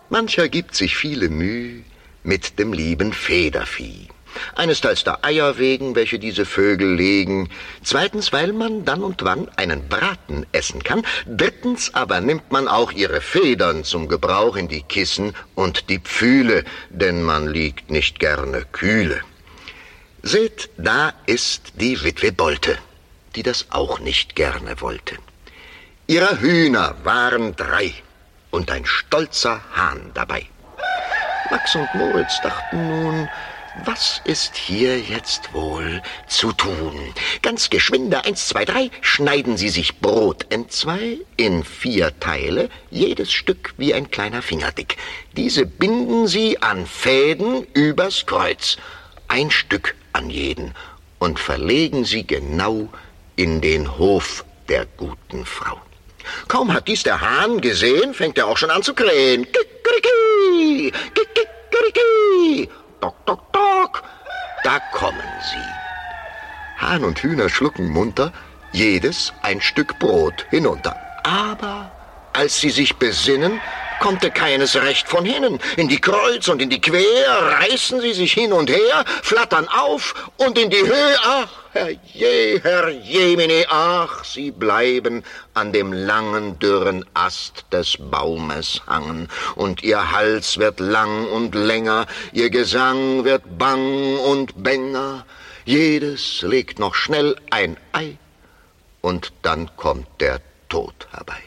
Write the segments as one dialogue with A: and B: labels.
A: Mancher gibt sich viele Mühe mit dem lieben Federvieh. Einesteils der Eier wegen, welche diese Vögel legen. Zweitens, weil man dann und wann einen Braten essen kann. Drittens aber nimmt man auch ihre Federn zum Gebrauch in die Kissen und die Pfühle, denn man liegt nicht gerne kühle. Seht, da ist die Witwe Bolte, die das auch nicht gerne wollte. Ihrer Hühner waren 3 und ein stolzer Hahn dabei. Max und Moritz dachten nun, was ist hier jetzt wohl zu tun? Ganz geschwinde, 1, 2, 3, schneiden sie sich Brot entzwei in 4 Teile, jedes Stück wie ein kleiner Finger dick. Diese binden sie an Fäden übers Kreuz, 1 Stück an jeden, und verlegen sie genau in den Hof der guten Frau. Kaum hat dies der Hahn gesehen, fängt er auch schon an zu krähen. Kikeriki, kikeriki. Dock, dock, dock. Da kommen sie. Hahn und Hühner schlucken munter, jedes ein Stück Brot hinunter. Aber als sie sich besinnen, konnte keines recht von hinnen. In die Kreuz und in die Quer reißen sie sich hin und her, flattern auf und in die Höhe. Ach, Herr Jemine, ach, sie bleiben an dem langen, dürren Ast des Baumes hangen. Und ihr Hals wird lang und länger, ihr Gesang wird bang und bänger. Jedes legt noch schnell ein Ei, und dann kommt der Tod herbei.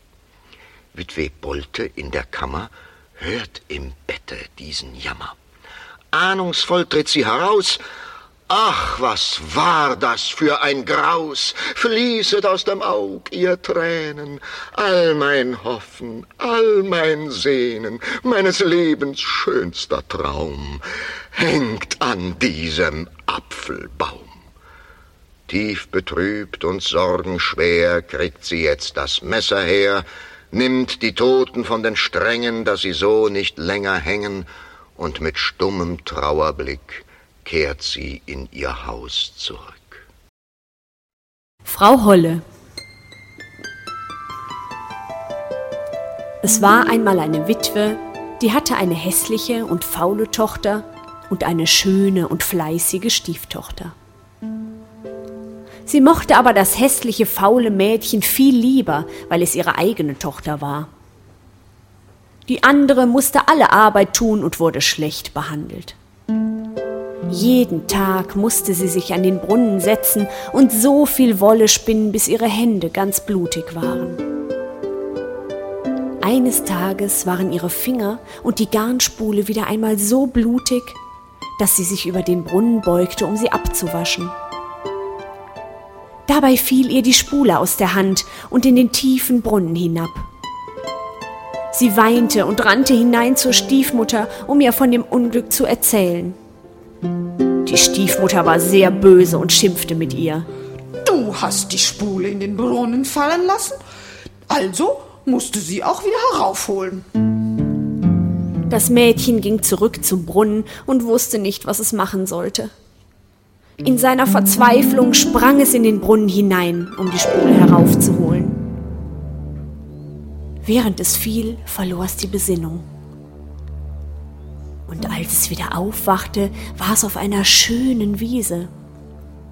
A: Witwe Bolte in der Kammer hört im Bette diesen Jammer. Ahnungsvoll tritt sie heraus. Ach, was war das für ein Graus! Fließet aus dem Aug ihr Tränen, all mein Hoffen, all mein Sehnen, meines Lebens schönster Traum, hängt an diesem Apfelbaum. Tief betrübt und sorgenschwer kriegt sie jetzt das Messer her, nimmt die Toten von den Strängen, dass sie so nicht länger hängen, und mit stummem Trauerblick kehrt sie in ihr Haus zurück.
B: Frau Holle. Es war einmal eine Witwe, die hatte eine hässliche und faule Tochter und eine schöne und fleißige Stieftochter. Sie mochte aber das hässliche, faule Mädchen viel lieber, weil es ihre eigene Tochter war. Die andere musste alle Arbeit tun und wurde schlecht behandelt. Jeden Tag musste sie sich an den Brunnen setzen und so viel Wolle spinnen, bis ihre Hände ganz blutig waren. Eines Tages waren ihre Finger und die Garnspule wieder einmal so blutig, dass sie sich über den Brunnen beugte, um sie abzuwaschen. Dabei fiel ihr die Spule aus der Hand und in den tiefen Brunnen hinab. Sie weinte und rannte hinein zur Stiefmutter, um ihr von dem Unglück zu erzählen. Die Stiefmutter war sehr böse und schimpfte mit ihr.
C: Du hast die Spule in den Brunnen fallen lassen, also musst du sie auch wieder heraufholen.
B: Das Mädchen ging zurück zum Brunnen und wusste nicht, was es machen sollte. In seiner Verzweiflung sprang es in den Brunnen hinein, um die Spule heraufzuholen. Während es fiel, verlor es die Besinnung. Und als es wieder aufwachte, war es auf einer schönen Wiese.